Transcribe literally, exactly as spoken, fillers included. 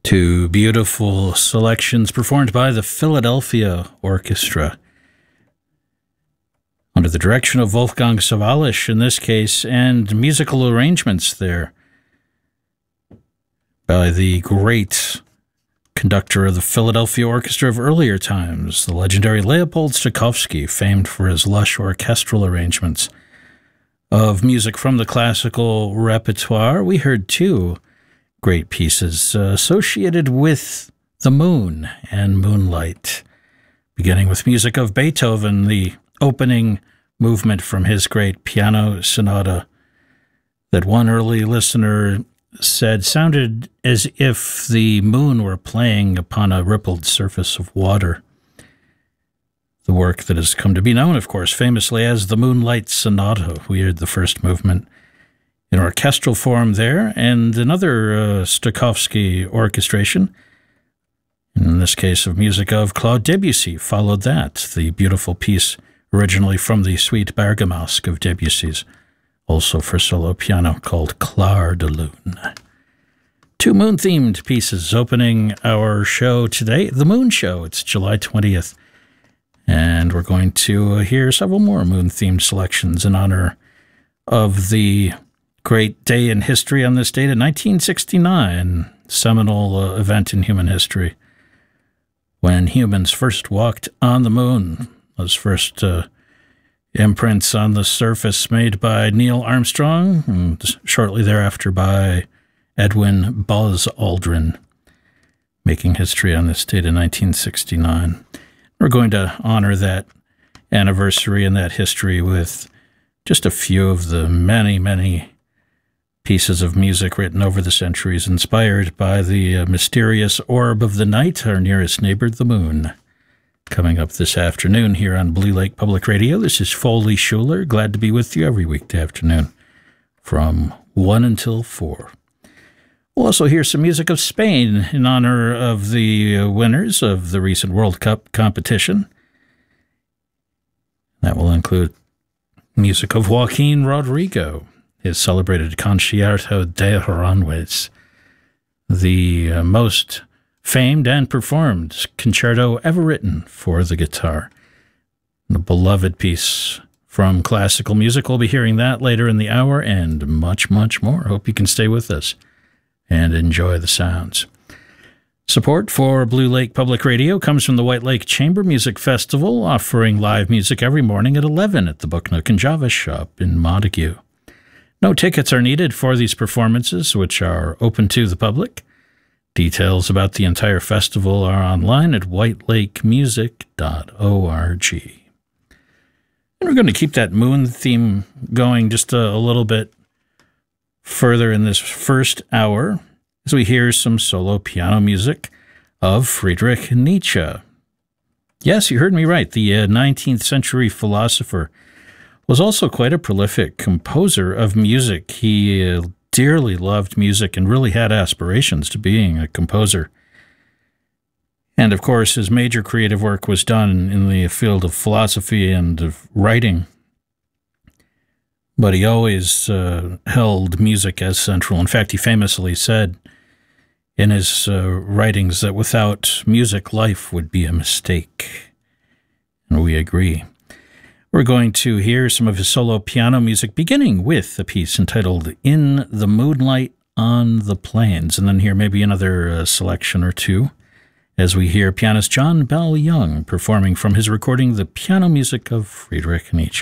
Two beautiful selections performed by the Philadelphia Orchestra under the direction of Wolfgang Sawallisch in this case, and musical arrangements there by the great conductor of the Philadelphia Orchestra of earlier times, the legendary Leopold Stokowski, famed for his lush orchestral arrangements of music from the classical repertoire. We heard two great pieces uh, associated with the moon and moonlight, beginning with music of Beethoven, the opening movement from his great piano sonata that one early listener said sounded as if the moon were playing upon a rippled surface of water. The work that has come to be known, of course, famously as the Moonlight Sonata. We heard the first movement in orchestral form there, and another uh, Stokowski orchestration, in this case of music of Claude Debussy, followed that, the beautiful piece originally from the Suite Bergamasque of Debussy's, also for solo piano, called Clair de Lune. Two moon-themed pieces opening our show today, The Moon Show. It's July twentieth, and we're going to hear several more moon-themed selections in honor of the great day in history on this date in nineteen sixty-nine, seminal uh, event in human history, when humans first walked on the moon. Those first uh, imprints on the surface made by Neil Armstrong, and shortly thereafter by Edwin Buzz Aldrin, making history on this date in nineteen sixty-nine. We're going to honor that anniversary and that history with just a few of the many, many pieces of music written over the centuries, inspired by the uh, mysterious orb of the night, our nearest neighbor, the moon. Coming up this afternoon here on Blue Lake Public Radio, this is Foley Schuler. Glad to be with you every weekday afternoon from one until four. We'll also hear some music of Spain in honor of the uh, winners of the recent World Cup competition. That will include music of Joaquin Rodrigo, his celebrated Concierto de Aranjuez, the uh, most famed and performed concerto ever written for the guitar. The beloved piece from classical music. We'll be hearing that later in the hour, and much, much more. Hope you can stay with us and enjoy the sounds. Support for Blue Lake Public Radio comes from the White Lake Chamber Music Festival, offering live music every morning at eleven at the Book Nook and Java Shop in Montague. No tickets are needed for these performances, which are open to the public. Details about the entire festival are online at white lake music dot org. And we're going to keep that moon theme going just a, a little bit further in this first hour as we hear some solo piano music of Friedrich Nietzsche. Yes, you heard me right. The uh, nineteenth century philosopher was also quite a prolific composer of music. He uh, dearly loved music and really had aspirations to being a composer. And of course, his major creative work was done in the field of philosophy and of writing. But he always uh, held music as central. In fact, he famously said in his uh, writings that without music, life would be a mistake. And we agree. We're going to hear some of his solo piano music, beginning with a piece entitled In the Moonlight on the Plains, and then hear maybe another uh, selection or two as we hear pianist John Bell Young performing from his recording The Piano Music of Friedrich Nietzsche.